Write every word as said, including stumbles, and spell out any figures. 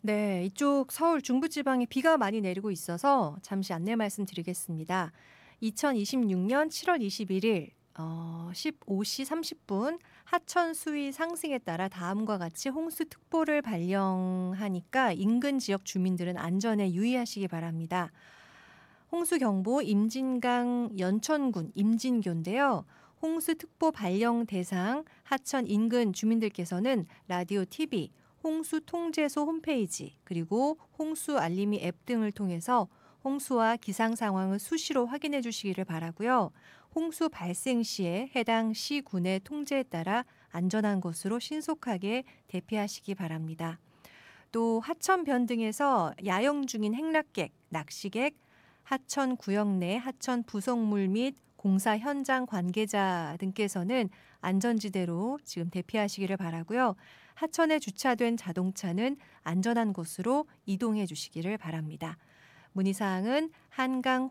네, 이쪽 서울 중부지방에 비가 많이 내리고 있어서 잠시 안내 말씀드리겠습니다. 이천이십육 년 칠월 이십일 일 어, 십오 시 삼십 분 하천 수위 상승에 따라 다음과 같이 홍수특보를 발령하니까 인근 지역 주민들은 안전에 유의하시기 바랍니다. 홍수경보 임진강 연천군 임진교인데요. 홍수특보 발령 대상 하천 인근 주민들께서는 라디오, 티비, 홍수통제소 홈페이지 그리고 홍수 알림이 앱 등을 통해서 홍수와 기상 상황을 수시로 확인해 주시기를 바라고요. 홍수 발생 시에 해당 시군의 통제에 따라 안전한 곳으로 신속하게 대피하시기 바랍니다. 또 하천변 등에서 야영 중인 행락객, 낚시객, 하천 구역 내 하천 부속물 및 공사 현장 관계자 등께서는 안전지대로 지금 대피하시기를 바라고요. 하천에 주차된 자동차는 안전한 곳으로 이동해 주시기를 바랍니다. 문의사항은 한강